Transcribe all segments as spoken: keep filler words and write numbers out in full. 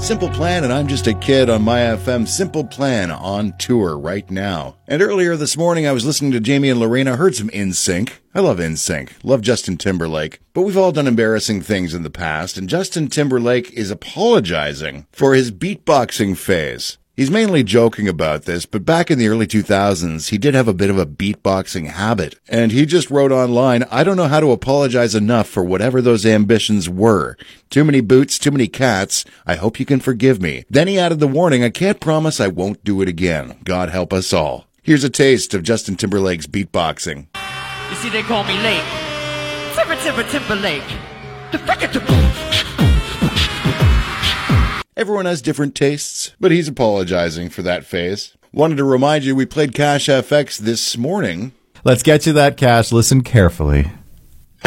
Simple Plan and I'm Just a Kid on My F M. Simple Plan on tour right now. And earlier this morning I was listening to Jamie and Lorena, heard some N Sync. I love N Sync, love Justin Timberlake. But we've all done embarrassing things in the past, and Justin Timberlake is apologizing for his beatboxing phase. He's mainly joking about this, but back in the early two thousands, he did have a bit of a beatboxing habit. And he just wrote online, I don't know how to apologize enough for whatever those ambitions were. Too many boots, too many cats. I hope you can forgive me. Then he added the warning, I can't promise I won't do it again. God help us all. Here's a taste of Justin Timberlake's beatboxing. You see, they call me Lake. Timber, Timber, Timberlake. The frickin' Everyone has different tastes, but he's apologizing for that phase. Wanted to remind you we played Cash F X this morning. Let's get you that, Cash. Listen carefully. Is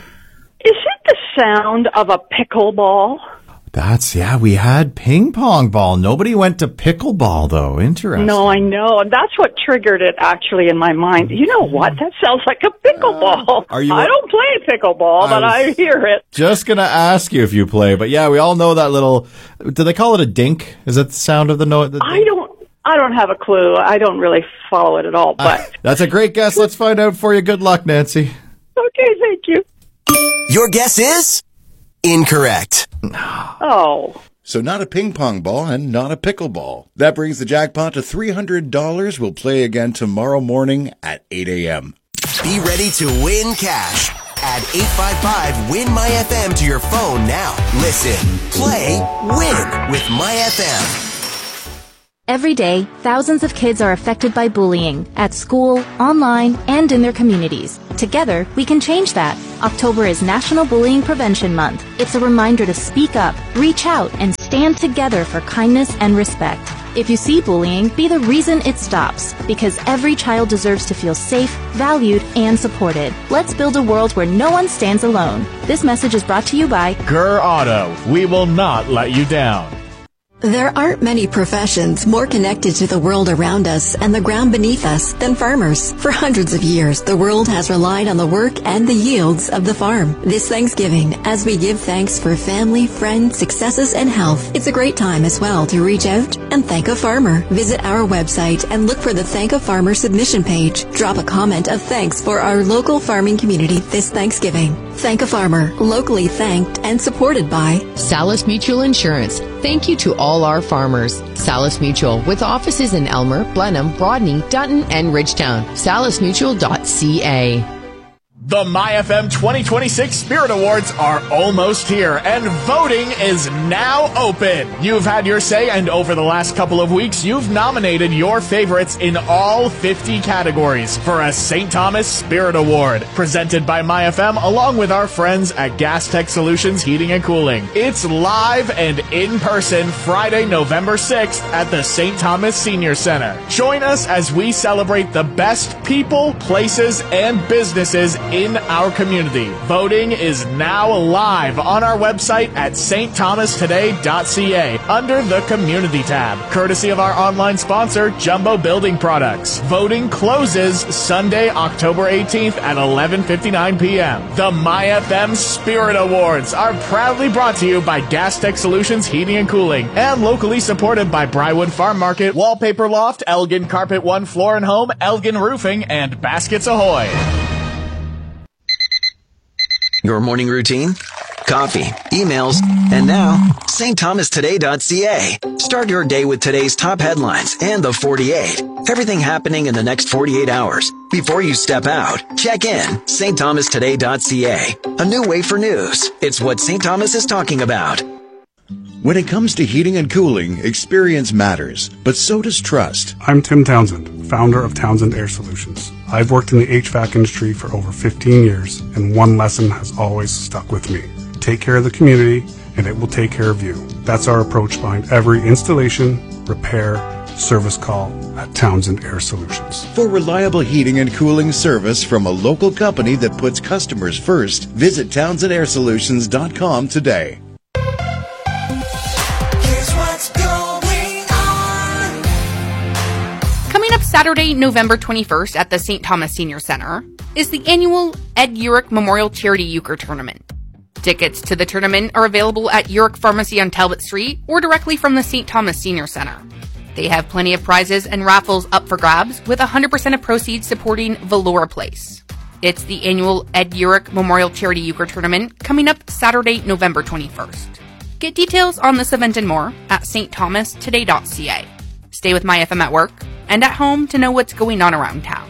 it the sound of a pickleball? That's, yeah, we had ping pong ball. Nobody went to pickleball, though. Interesting. No, I know. That's what triggered it, actually, in my mind. You know what? That sounds like a pickleball. Uh, are you? I don't play pickleball, I but I hear it. Just going to ask you if you play. But, yeah, we all know that little... Do they call it a dink? Is that the sound of the note? I don't... I don't have a clue. I don't really follow it at all, but... Uh, that's a great guess. Let's find out for you. Good luck, Nancy. Okay, thank you. Your guess is... incorrect. Oh. So not a ping pong ball and not a pickleball. That brings the jackpot to three hundred dollars. We'll play again tomorrow morning at eight a.m. Be ready to win cash. Add eight five five win My F M to your phone now. Listen, play, win with My F M. Every day, thousands of kids are affected by bullying at school, online, and in their communities. Together, we can change that. October is National Bullying Prevention Month. It's a reminder to speak up, reach out, and stand together for kindness and respect. If you see bullying, be the reason it stops, because every child deserves to feel safe, valued, and supported. Let's build a world where no one stands alone. This message is brought to you by Gur Auto. We will not let you down. There aren't many professions more connected to the world around us and the ground beneath us than farmers. For hundreds of years, the world has relied on the work and the yields of the farm. This Thanksgiving, as we give thanks for family, friends, successes, and health, it's a great time as well to reach out and thank a farmer. Visit our website and look for the Thank a Farmer submission page. Drop a comment of thanks for our local farming community this Thanksgiving. Thank a Farmer, locally thanked and supported by Salis Mutual Insurance. Thank you to all our farmers. Salis Mutual, with offices in Elmer, Blenheim, Rodney, Dutton, and Ridgetown. salis mutual dot c a. The My F M twenty twenty-six Spirit Awards are almost here, and voting is now open. You've had your say, and over the last couple of weeks, you've nominated your favorites in all fifty categories for a Saint Thomas Spirit Award, presented by My F M along with our friends at Gas Tech Solutions Heating and Cooling. It's live and in person Friday, November sixth at the Saint Thomas Senior Center. Join us as we celebrate the best people, places, and businesses in our community. Voting is now live on our website at s t thomas today dot c a under the Community tab, courtesy of our online sponsor, Jumbo Building Products. Voting closes Sunday, October eighteenth at eleven fifty-nine p.m. The My F M Spirit Awards are proudly brought to you by Gas Tech Solutions Heating and Cooling and locally supported by Brywood Farm Market, Wallpaper Loft, Elgin Carpet One Floor and Home, Elgin Roofing, and Baskets Ahoy. Your morning routine? Coffee, emails, and now, s t thomas today dot c a. Start your day with today's top headlines and the forty-eight. Everything happening in the next forty-eight hours. Before you step out, check in. s t thomas today dot c a. A new way for news. It's what Saint Thomas is talking about. When it comes to heating and cooling, experience matters, but so does trust. I'm Tim Townsend, founder of Townsend Air Solutions. I've worked in the H V A C industry for over fifteen years, and one lesson has always stuck with me. Take care of the community, and it will take care of you. That's our approach behind every installation, repair, service call at Townsend Air Solutions. For reliable heating and cooling service from a local company that puts customers first, visit townsend air solutions dot com today. Saturday, November twenty-first at the Saint Thomas Senior Center is the annual Ed Urick Memorial Charity Euchre Tournament. Tickets to the tournament are available at York Pharmacy on Talbot Street or directly from the Saint Thomas Senior Center. They have plenty of prizes and raffles up for grabs, with one hundred percent of proceeds supporting Valora Place. It's the annual Ed Urick Memorial Charity Euchre Tournament coming up Saturday, November twenty-first. Get details on this event and more at s t thomas today dot c a. Stay with My F M at work and at home to know what's going on around town.